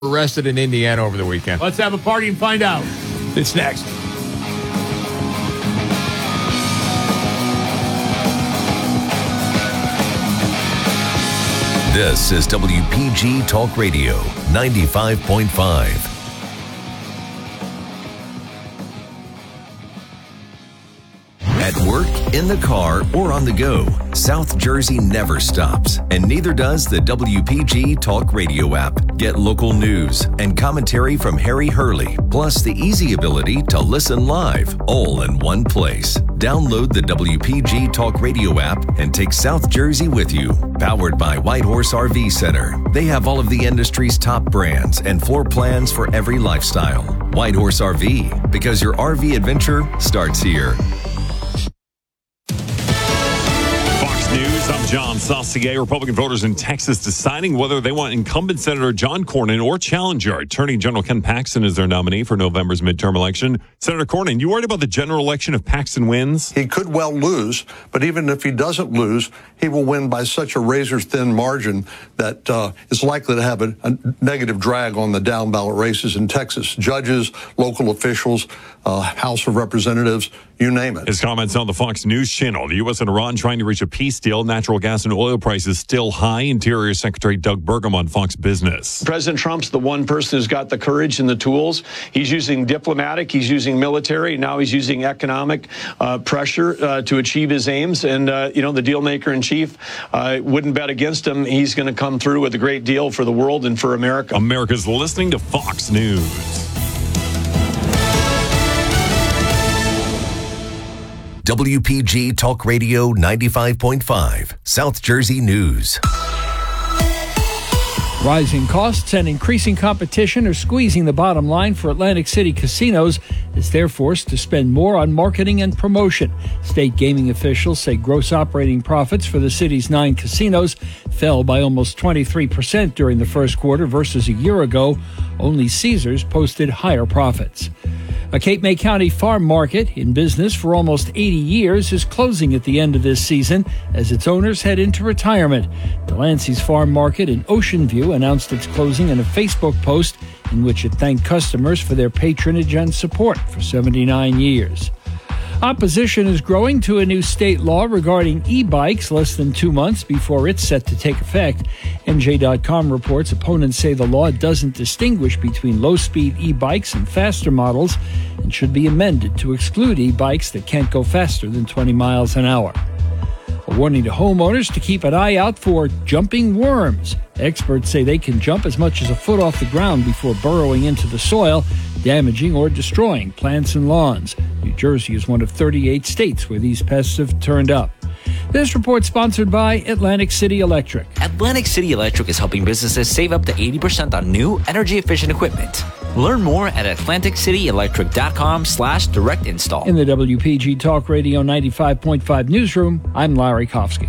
arrested in Indiana over the weekend. Let's have a party and find out. It's next. This is WPG Talk Radio 95.5. At work, in the car, or on the go, South Jersey never stops, and neither does the WPG Talk Radio app. Get local news and commentary from Harry Hurley, plus the easy ability to listen live, all in one place. Download the WPG Talk Radio app and take South Jersey with you. Powered by Whitehorse RV Center. They have all of the industry's top brands and floor plans for every lifestyle. Whitehorse RV, because your RV adventure starts here. News. I'm John Saucier. Republican voters in Texas deciding whether they want incumbent Senator John Cornyn or challenger Attorney General Ken Paxton as their nominee for November's midterm election. Senator Cornyn, you worried about the general election if Paxton wins? He could well lose, but even if he doesn't lose, he will win by such a razor-thin margin that is likely to have a negative drag on the down-ballot races in Texas. Judges, local officials, House of Representatives, you name it. His comments on the Fox News channel. The U.S. and Iran trying to reach a peace deal. Natural gas and oil prices still high. Interior Secretary Doug Burgum on Fox Business. President Trump's the one person who's got the courage and the tools. He's using diplomatic, he's using military, now he's using economic pressure to achieve his aims. And, the deal maker in chief wouldn't bet against him. He's going to come through with a great deal for the world and for America. America's listening to Fox News. WPG Talk Radio 95.5, South Jersey News. Rising costs and increasing competition are squeezing the bottom line for Atlantic City casinos as they're forced to spend more on marketing and promotion. State gaming officials say gross operating profits for the city's 9 casinos fell by almost 23% during the first quarter versus a year ago. Only Caesars posted higher profits. A Cape May County farm market, in business for almost 80 years, is closing at the end of this season as its owners head into retirement. Delancey's Farm Market in Ocean View announced its closing in a Facebook post in which it thanked customers for their patronage and support for 79 years. Opposition is growing to a new state law regarding e-bikes less than 2 months before it's set to take effect. NJ.com reports opponents say the law doesn't distinguish between low-speed e-bikes and faster models and should be amended to exclude e-bikes that can't go faster than 20 miles an hour. A warning to homeowners to keep an eye out for jumping worms. Experts say they can jump as much as a foot off the ground before burrowing into the soil, damaging or destroying plants and lawns. New Jersey is one of 38 states where these pests have turned up. This report sponsored by Atlantic City Electric. Atlantic City Electric is helping businesses save up to 80% on new energy-efficient equipment. Learn more at AtlanticCityElectric.com/direct install. In the WPG Talk Radio 95.5 newsroom, I'm Larry Kofsky.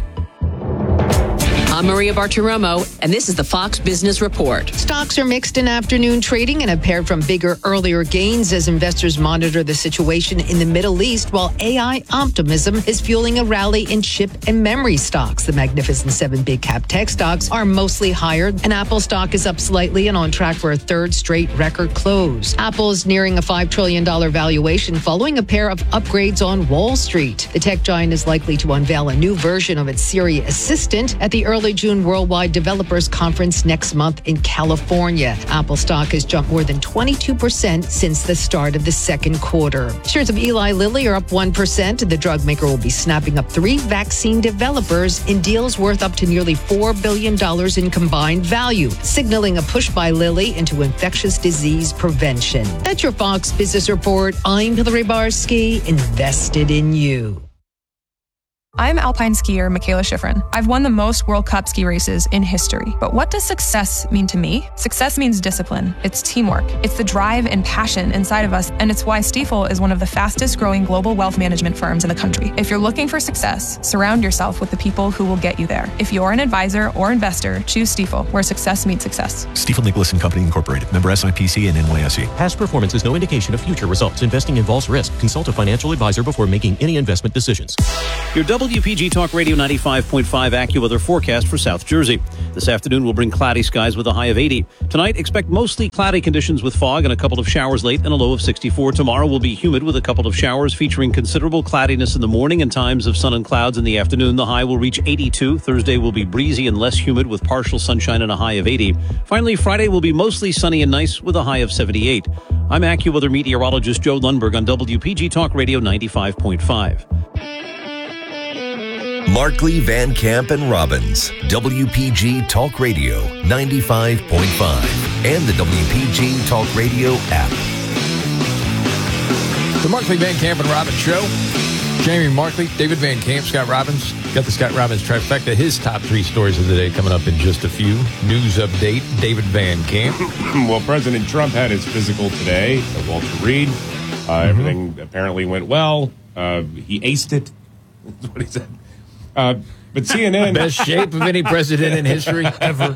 I'm Maria Bartiromo, and this is the Fox Business Report. Stocks are mixed in afternoon trading and have paired from bigger, earlier gains as investors monitor the situation in the Middle East, while AI optimism is fueling a rally in chip and memory stocks. The Magnificent 7 big cap tech stocks are mostly higher, and Apple stock is up slightly and on track for a third straight record close. Apple is nearing a $5 trillion valuation following a pair of upgrades on Wall Street. The tech giant is likely to unveil a new version of its Siri assistant at the early June Worldwide Developers Conference next month in California. Apple stock has jumped more than 22% since the start of the second quarter. Shares of Eli Lilly are up 1%. The drug maker will be snapping up 3 vaccine developers in deals worth up to nearly $4 billion in combined value, signaling a push by Lilly into infectious disease prevention. That's your Fox Business Report. I'm Hillary Barsky, invested in you. I'm alpine skier Michaela Schifrin. I've won the most World Cup ski races in history. But what does success mean to me? Success means discipline. It's teamwork. It's the drive and passion inside of us, and it's why Stifel is one of the fastest growing global wealth management firms in the country. If you're looking for success, surround yourself with the people who will get you there. If you're an advisor or investor, choose Stifel, where success meets success. Stifel Nicolaus & Company Incorporated. Member SIPC and NYSE. Past performance is no indication of future results. Investing involves risk. Consult a financial advisor before making any investment decisions. Your WPG Talk Radio 95.5 AccuWeather forecast for South Jersey. This afternoon will bring cloudy skies with a high of 80. Tonight, expect mostly cloudy conditions with fog and a couple of showers late and a low of 64. Tomorrow will be humid with a couple of showers featuring considerable cloudiness in the morning and times of sun and clouds in the afternoon. The high will reach 82. Thursday will be breezy and less humid with partial sunshine and a high of 80. Finally, Friday will be mostly sunny and nice with a high of 78. I'm AccuWeather meteorologist Joe Lundberg on WPG Talk Radio 95.5. Markley, Van Camp, and Robbins, WPG Talk Radio 95.5, and the WPG Talk Radio app. The Markley, Van Camp, and Robbins Show. Jamie Markley, David Van Camp, Scott Robbins. Got the Scott Robbins trifecta. His top 3 stories of the day coming up in just a few. News update, David Van Camp. Well, President Trump had his physical today at Walter Reed. Everything apparently went well. He aced it. That's what he said. But CNN... Best shape of any president in history ever.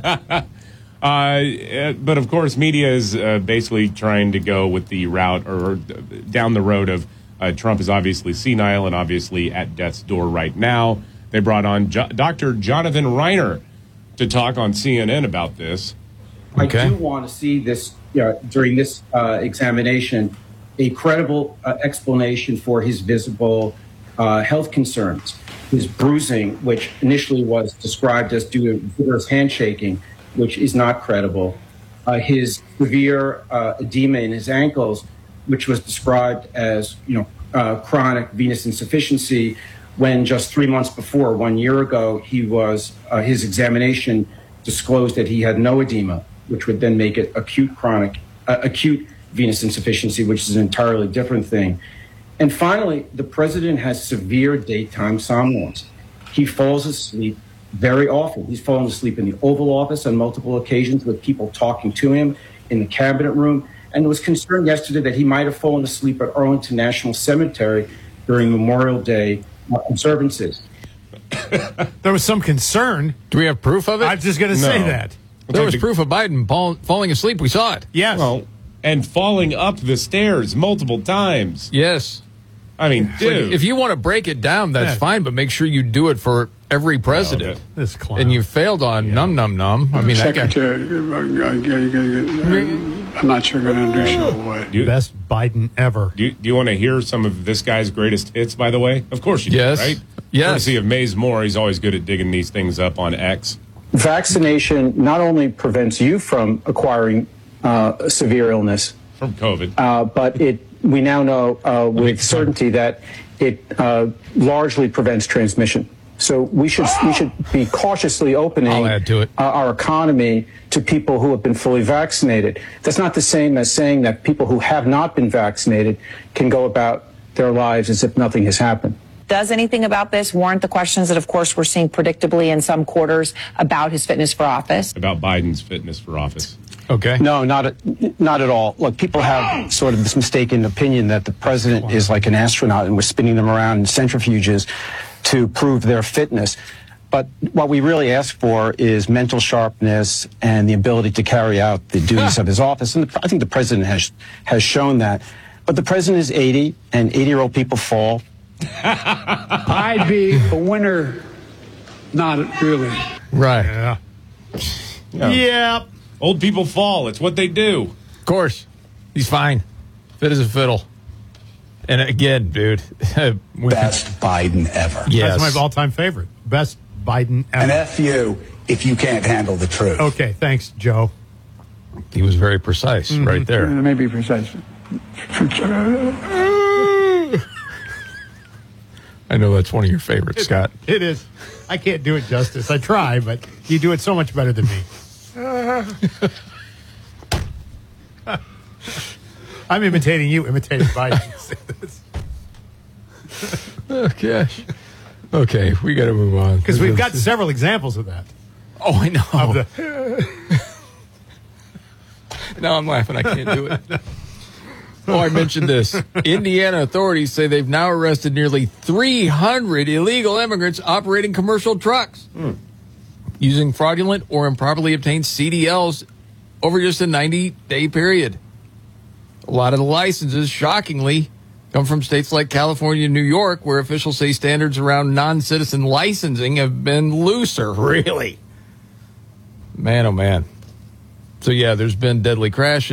But, of course, media is basically trying to go with the route or down the road of Trump is obviously senile and obviously at death's door right now. They brought on Dr. Jonathan Reiner to talk on CNN about this. Okay. I do want to see this, during this examination, a credible explanation for his visible health concerns. His bruising, which initially was described as due to vigorous handshaking, which is not credible. His severe edema in his ankles, which was described as, chronic venous insufficiency, when just 3 months before, 1 year ago, his examination disclosed that he had no edema, which would then make it acute venous insufficiency, which is an entirely different thing. And finally, the president has severe daytime somnolence. He falls asleep very often. He's fallen asleep in the Oval Office on multiple occasions with people talking to him in the cabinet room, and was concerned yesterday that he might have fallen asleep at Arlington National Cemetery during Memorial Day observances. There was some concern. Do we have proof of it? I was just going to say that. There was proof of Biden falling asleep. We saw it. Yes. Well, and falling up the stairs multiple times. Yes. I mean, dude. If you want to break it down, that's fine, but make sure you do it for every president. This clown. And you failed on num. I mean, Secretary, I'm not sure going to understand what. Best Biden ever. Do you want to hear some of this guy's greatest hits, by the way? Of course you do, right? Yes. Courtesy of Maze Moore. He's always good at digging these things up on X. Vaccination not only prevents you from acquiring severe illness from COVID, but we now know with certainty that it largely prevents transmission. So we should be cautiously opening I'll add to it. Our economy to people who have been fully vaccinated. That's not the same as saying that people who have not been vaccinated can go about their lives as if nothing has happened. Does anything about this warrant the questions that, of course, we're seeing predictably in some quarters about his fitness for office? About Biden's fitness for office. Okay. No, not at all. Look, people have sort of this mistaken opinion that the president is like an astronaut and we're spinning them around in centrifuges to prove their fitness. But what we really ask for is mental sharpness and the ability to carry out the duties of his office. And I think the president has shown that. But the president is 80, and 80-year-old people fall. I'd be a winner, not really. Right. Yeah. Old people fall. It's what they do. Of course. He's fine. Fit as a fiddle. And again, dude. Best Biden ever. Yes. That's my all-time favorite. Best Biden ever. And F you if you can't handle the truth. Okay, thanks, Joe. He was very precise right there. Maybe precise. I know that's one of your favorites, Scott. It is. I can't do it justice. I try, but you do it so much better than me. I'm imitating you, imitating Biden. Oh, gosh. Okay, we got to move on. Because we've got several examples of that. Oh, I know. Now I'm laughing. I can't do it. Oh, I mentioned this. Indiana authorities say they've now arrested nearly 300 illegal immigrants operating commercial trucks using fraudulent or improperly obtained CDLs over just a 90-day period. A lot of the licenses, shockingly, come from states like California and New York, where officials say standards around non-citizen licensing have been looser. Really? Man, oh man. So, yeah, there's been deadly crashes.